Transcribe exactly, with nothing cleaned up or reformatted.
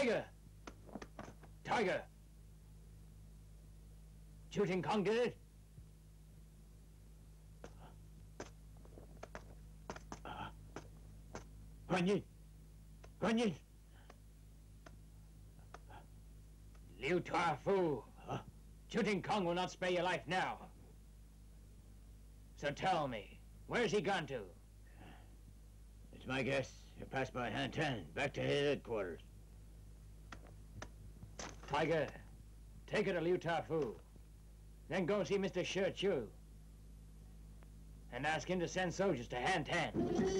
Tiger! Tiger! Shooting Kong did it? Guan Yin! Guan Yin! Liu Tua Fu! Huh? Shooting Kong will not spare your life now. So tell me, where's he gone to? It's my guess. You passed by Hantan, back to his headquarters. Tiger, take her to Liu Tua Fu. Then go see Mister Shi Chu. And ask him to send soldiers to Hantan.